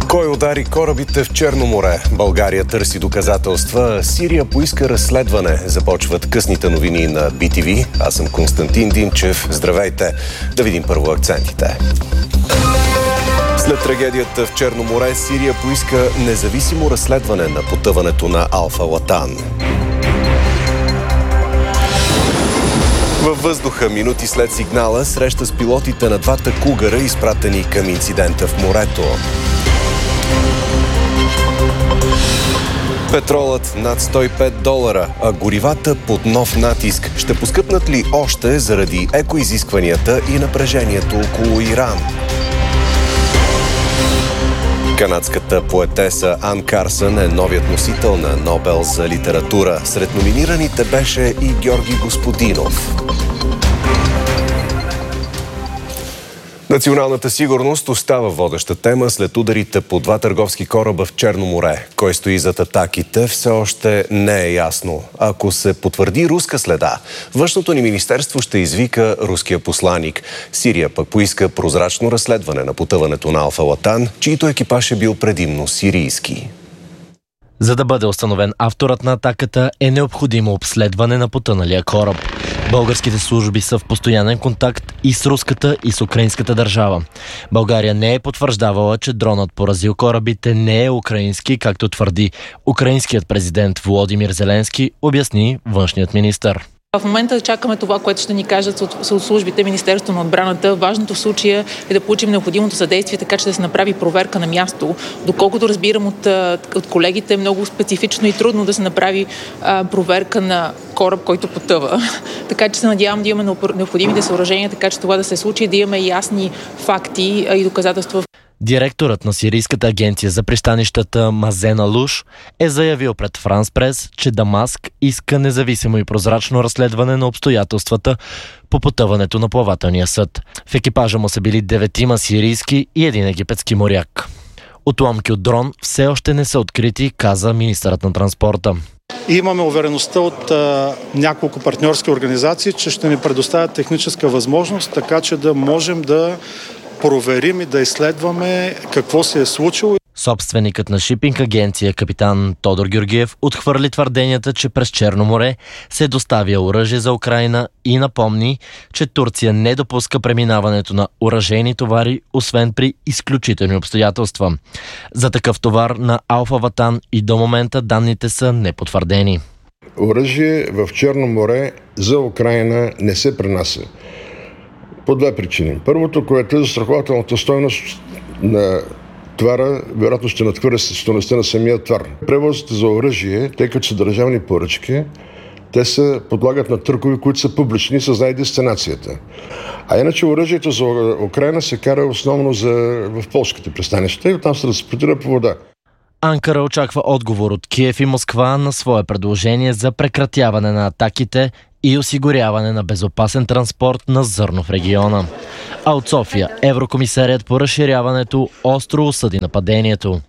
Кой удари корабите в Черно море? България търси доказателства. Сирия поиска разследване. Започват късните новини на BTV. Аз съм Константин Димчев. Здравейте! Да видим първо акцентите. След трагедията в Черно море, Сирия поиска независимо разследване на потъването на Алфа Латан. Във въздуха, минути след сигнала, среща с пилотите на двата кугъра, изпратени към инцидента в морето. Петролът над $105, а горивата под нов натиск. Ще поскъпнат ли още заради екоизискванията и напрежението около Иран? Канадската поетеса Ан Карсън е новият носител на Нобел за литература. Сред номинираните беше и Георги Господинов. Националната сигурност остава водеща тема след ударите по два търговски кораба в Черно море. Кой стои зад атаките, все още не е ясно. Ако се потвърди руска следа, външното ни министерство ще извика руския посланик. Сирия пък поиска прозрачно разследване на потъването на Алфа Латан, чийто екипаж е бил предимно сирийски. За да бъде установен авторът на атаката, е необходимо обследване на потъналия кораб. Българските служби са в постоянен контакт и с руската, и с украинската държава. България не е потвърждавала, че дронът поразил корабите не е украински, както твърди украинският президент Володимир Зеленски, обясни външният министър. В момента чакаме това, което ще ни кажат от службите, Министерството на отбраната. Важното в случая е да получим необходимото съдействие, така че да се направи проверка на място. Доколкото разбирам от колегите, е много специфично и трудно да се направи проверка на кораб, който потъва. Така че се надявам да имаме необходимите съоръжения, така че това да се случи, да имаме ясни факти и доказателства. Директорът на Сирийската агенция за пристанищата Мазен Алуш е заявил пред Франс Прес, че Дамаск иска независимо и прозрачно разследване на обстоятелствата по потъването на плавателния съд. В екипажа му са били 9 сирийски и 1 египетски моряк. Отломки от дрон все още не са открити, каза министърът на транспорта. Имаме увереността от няколко партньорски организации, че ще ни предоставят техническа възможност, така че да можем да проверим и да изследваме какво се е случило. Собственикът на шипинг агенция капитан Тодор Георгиев отхвърли твърденията, че през Черно море се доставя оръжие за Украйна и напомни, че Турция не допуска преминаването на оръжейни товари, освен при изключителни обстоятелства. За такъв товар на Алфа Латан и до момента данните са непотвърдени. Оръжие в Черно море за Украйна не се пренася. По две причини. Първото, което е застрахователната стойност на товара, вероятно ще надхвърля стойността на самия товар. Превозите за оръжие, тъй като са държавни поръчки, те се подлагат на търгове, които са публични и съзнае дестинацията. А иначе оръжието за Украйна се кара основно в полските пристанища и оттам се транспортира по вода. Анкара очаква отговор от Киев и Москва на свое предложение за прекратяване на атаките и осигуряване на безопасен транспорт на зърно в региона. А от София еврокомисарият по разширяването остро осъди нападението.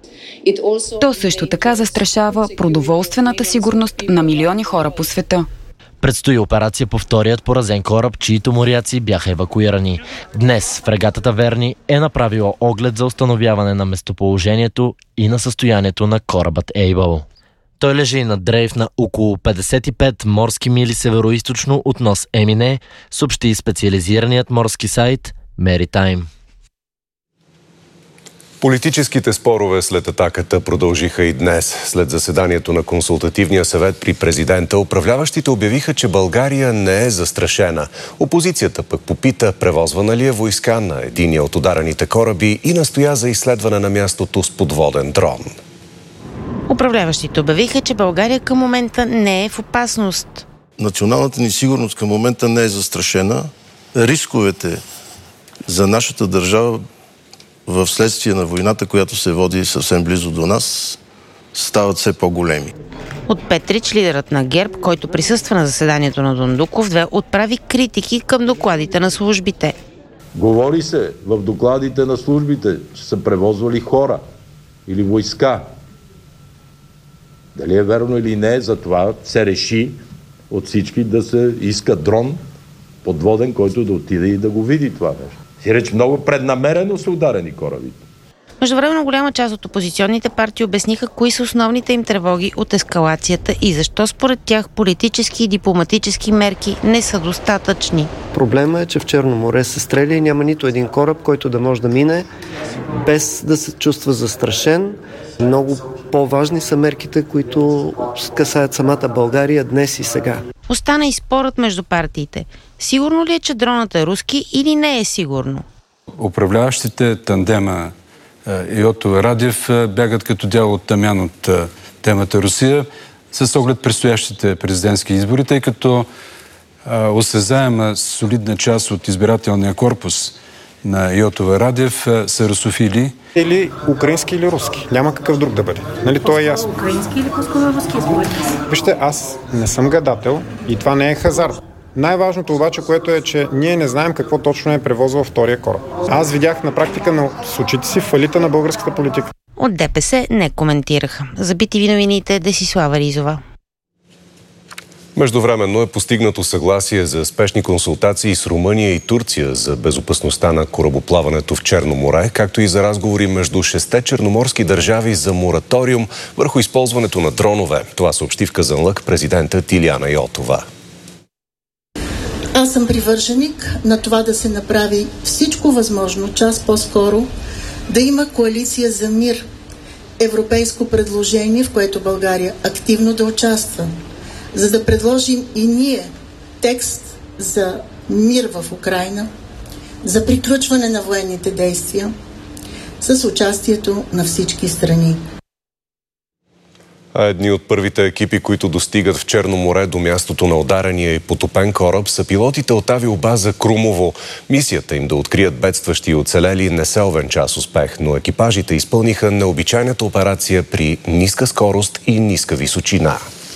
То също така застрашава продоволствената сигурност на милиони хора по света. Предстои операция по вторият поразен кораб, чиито моряци бяха евакуирани. Днес фрегатата Верни е направила оглед за установяване на местоположението и на състоянието на корабът Ейбъл. Той лежи на дрейф на около 55 морски мили североизточно от нос Емине, съобщи специализираният морски сайт Maritime. Политическите спорове след атаката продължиха и днес. След заседанието на консултативния съвет при президента, управляващите обявиха, че България не е застрашена. Опозицията пък попита, превозвана ли е войска на единия от ударените кораби и настоя за изследване на мястото с подводен дрон. Управляващите обявиха, че България към момента не е в опасност. Националната ни сигурност към момента не е застрашена. Рисковете за нашата държава в следствие на войната, която се води съвсем близо до нас, стават все по-големи. От Петрич, лидерът на ГЕРБ, който присъства на заседанието на Дондуков, отправи критики към докладите на службите. Говори се в докладите на службите, че са превозвали хора или войска. Дали е верно или не, затова се реши от всички да се иска дрон подводен, който да отиде и да го види това нещо. Сиреч много преднамерено са ударени корабите. Междувременно голяма част от опозиционните партии обясниха кои са основните им тревоги от ескалацията и защо според тях политически и дипломатически мерки не са достатъчни. Проблема е, че в Черно море се стреля и няма нито един кораб, който да може да мине без да се чувства застрашен. Много по-важни са мерките, които касаят самата България днес и сега. Остана и спорът между партиите. Сигурно ли е, че дронът е руски или не е сигурно? Управляващите тандема Йотова Радев бягат като дяло от тамян от темата Русия с оглед предстоящите президентски избори, тъй като осезаема солидна част от избирателния корпус на Йотова Радев са русофили. Или украински, или руски. Няма какъв друг да бъде. Нали, то е ясно. Украински или руски? Вижте, аз не съм гадател и това не е хазарт. Най-важното обаче, което е, че ние не знаем какво точно е превозвал втория кораб. Аз видях на практика с очите си фалита на българската политика. От ДПС не коментираха. За BTV новините Десислава Ризова. Междувременно е постигнато съгласие за спешни консултации с Румъния и Турция за безопасността на корабоплаването в Черно море, както и за разговори между 6 черноморски държави за мораториум върху използването на дронове. Това съобщи в Казанлък президентът Илияна Йотова. Аз съм привърженик на това да се направи всичко възможно, час по-скоро, да има коалиция за мир, европейско предложение, в което България активно да участва, за да предложим и ние текст за мир в Украйна, за приключване на военните действия с участието на всички страни. А едни от първите екипи, които достигат в Черно море до мястото на ударения и потопен кораб, са пилотите от авиобаза Крумово. Мисията им да открият бедстващи и оцелели не се увенча с успех, но екипажите изпълниха необичайната операция при ниска скорост и ниска височина.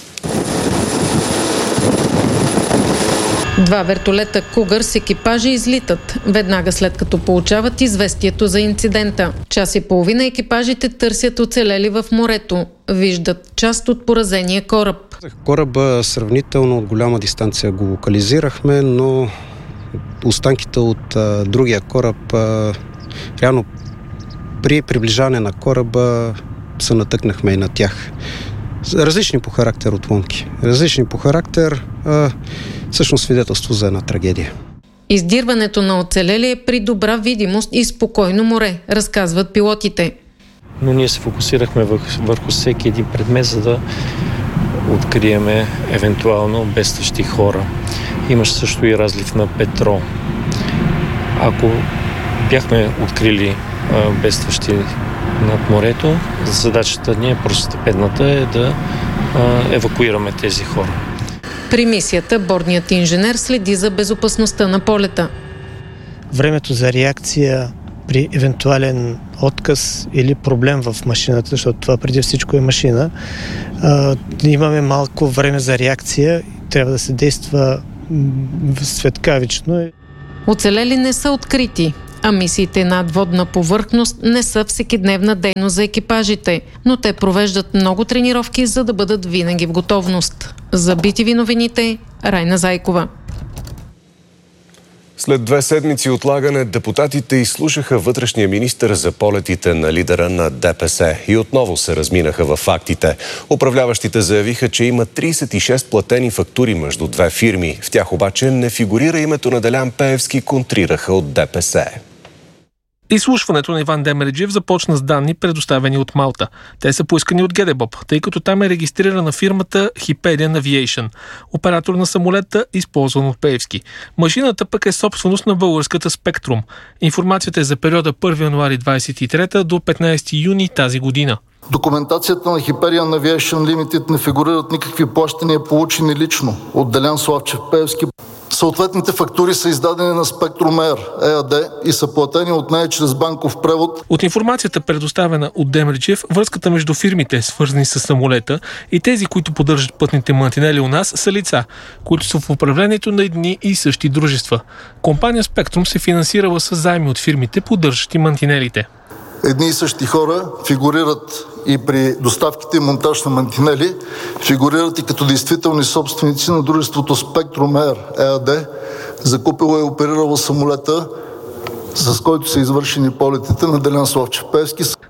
Два вертолета Кугър с екипажи излитат, веднага след като получават известието за инцидента. Час и половина екипажите търсят оцелели в морето. Виждат част от поразения кораб. Кораба сравнително от голяма дистанция го локализирахме, но останките от другия кораб, реално при приближаване на кораба се натъкнахме и на тях. Различни по характер отломки. Различни по характер, всъщност свидетелство за една трагедия. Издирването на оцелели е при добра видимост и спокойно море, разказват пилотите. Но ние се фокусирахме върху всеки един предмет, за да откриеме евентуално бедстващи хора. Имаше също и разлив на петрол. Ако бяхме открили бедстващи над морето, задачата ни е простостепенната е да евакуираме тези хора. При мисията бордният инженер следи за безопасността на полета. Времето за реакция при евентуален отказ или проблем в машината, защото това преди всичко е машина, имаме малко време за реакция, трябва да се действа светкавично. Оцелели не са открити, а мисиите над водна повърхност не са всекидневна дейност за екипажите, но те провеждат много тренировки, за да бъдат винаги в готовност. За BTV новините, Райна Зайкова. След 2 седмици отлагане, депутатите изслушаха вътрешния министър за полетите на лидера на ДПС и отново се разминаха във фактите. Управляващите заявиха, че има 36 платени фактури между 2 фирми. В тях обаче не фигурира името на Делян Пеевски, контрираха от ДПС. Изслушването на Иван Демерджиев започна с данни, предоставени от Малта. Те са поискани от ГДБОП, тъй като там е регистрирана фирмата Hyperion Aviation, оператор на самолета, използван от Пеевски. Машината пък е собственост на българската Spectrum. Информацията е за периода 1 януари 23 до 15 юни тази година. Документацията на Hyperion Aviation Limited не фигурират никакви плащания, получени лично от Делян Славчев Пеевски. Съответните фактури са издадени на Spectrum Air ЕАД и са платени от нея чрез банков превод. От информацията, предоставена от Демерджиев, връзката между фирмите, свързани с самолета, и тези, които поддържат пътните мантинели у нас, са лица, които са в управлението на едни и същи дружества. Компания Spectrum се финансирала с заеми от фирмите, поддържащи мантинелите. Едни и същи хора фигурират и при доставките и монтаж на мантинели, фигурират и като действителни собственици на дружеството Spectrum Air ЕАД, закупило и оперирало самолета, с който са извършени полетите на Делян Славчев Пеевски.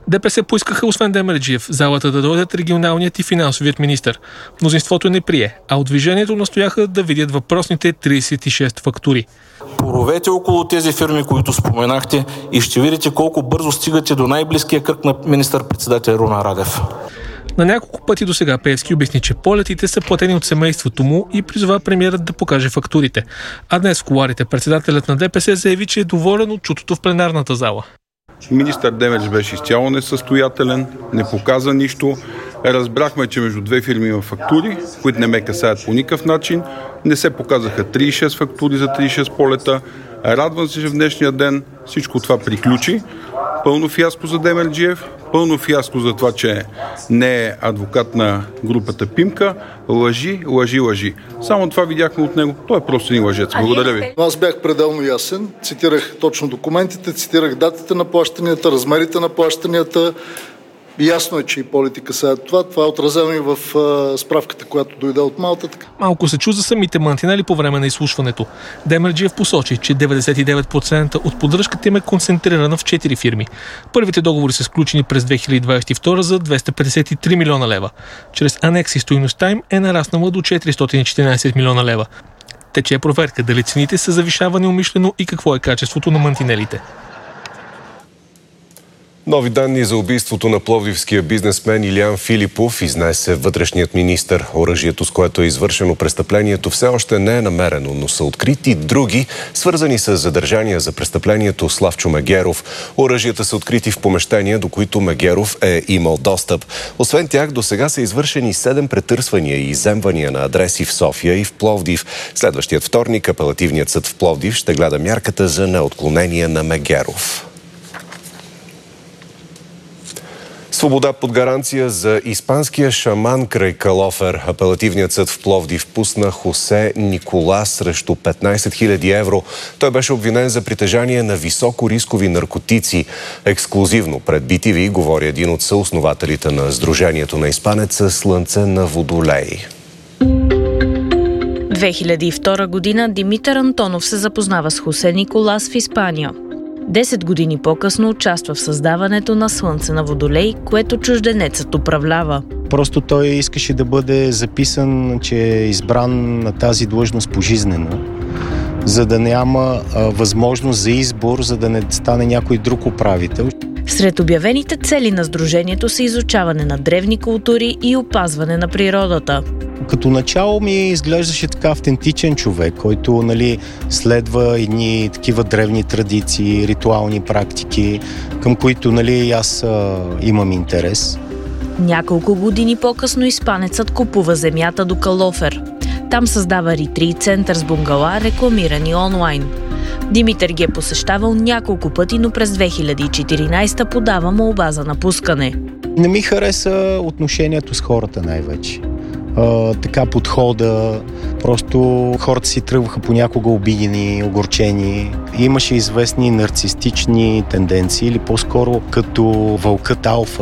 ДПС поискаха освен Демерджиев в залата да дойдат регионалният и финансовият министър. Мнозинството не прие, а от движението настояха да видят въпросните 36 фактури. Поровете около тези фирми, които споменахте, и ще видите колко бързо стигате до най-близкия кръг на министър-председател Румен Радев. На няколко пъти досега Пеевски обясни, че полетите са платени от семейството му и призова премиерът да покаже фактурите. А днес в кулоарите председателят на ДПС заяви, че е доволен от чутото в пленарната зала. Министър Демердж беше изцяло несъстоятелен, не показа нищо. Разбрахме, че между две фирми има фактури, които не ме касаят по никакъв начин. Не се показаха 36 фактури за 36 полета. Радвам се, че в днешния ден всичко това приключи. Пълно фиаско за Демерджиев, пълно фиаско за това, че не е адвокат на групата Пимка. Лъжи, лъжи, лъжи. Само това видяхме от него. Той е просто един лъжец. Благодаря ви. Аз бях пределно ясен. Цитирах точно документите, цитирах датите на плащанията, размерите на плащанията. Ясно е, че и политика са това. Това е отразено и в справката, която дойде от Малта. Малко се чу за самите мантинели по време на изслушването. Демерджиев посочи, че 99% от поддръжката им е концентрирана в 4 фирми. Първите договори са сключени през 2022 за 253 милиона лева. Чрез анекси стойността им е нараснала до 414 милиона лева. Тече проверка дали цените са завишавани умишлено и какво е качеството на мантинелите. Нови данни за убийството на пловдивския бизнесмен Илиян Филипов изнесе вътрешният министър. Оръжието, с което е извършено престъплението, все още не е намерено, но са открити други, свързани с задържания за престъплението Славчо Мегеров. Оръжията са открити в помещения, до които Мегеров е имал достъп. Освен тях, до сега са извършени 7 претърсвания и изземвания на адреси в София и в Пловдив. Следващият вторник апелативният съд в Пловдив ще гледа мярката за неотклонение на Мегеров. Свобода под гаранция за испанския шаман край Калофер. Апелативният съд в Пловдив пусна Хосе Николас срещу 15 000 евро. Той беше обвинен за притежание на високорискови наркотици. Ексклузивно пред BTV говори един от съоснователите на Сдружението на испанеца Слънце на Водолей. 2002 година Димитър Антонов се запознава с Хосе Николас в Испания. 10 години по-късно участва в създаването на Слънце на Водолей, което чужденецът управлява. Просто той искаше да бъде записан, че е избран на тази длъжност пожизнено, за да няма възможност за избор, за да не стане някой друг управител. Сред обявените цели на сдружението са изучаване на древни култури и опазване на природата. Като начало ми изглеждаше така автентичен човек, който следва едни такива древни традиции, ритуални практики, към които аз имам интерес. Няколко години по-късно испанецът купува земята до Калофер. Там създава ретрит център с бунгала, рекламирани онлайн. Димитър ги е посещавал няколко пъти, но през 2014 подава молба за напускане. Не ми хареса отношението с хората най-вече. Така подхода, просто хората си тръгваха понякога обидени, огорчени. Имаше известни нарцистични тенденции или по-скоро като вълкът алфа.